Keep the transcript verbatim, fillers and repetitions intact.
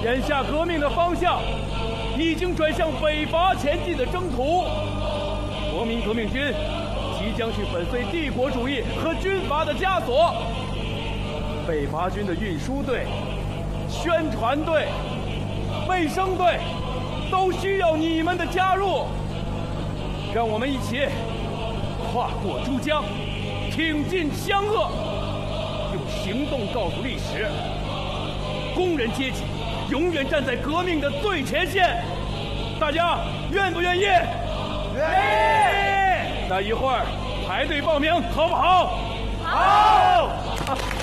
眼下革命的方向已经转向北伐前进的征途，国民革命军即将去粉碎帝国主义和军阀的枷锁。北伐军的运输队、宣传队、卫生队都需要你们的加入。让我们一起跨过珠江，挺进湘鄂，用行动告诉历史，工人阶级永远站在革命的最前线。大家愿不愿意？ 愿意。 那一会儿排队报名，好不好？ 好。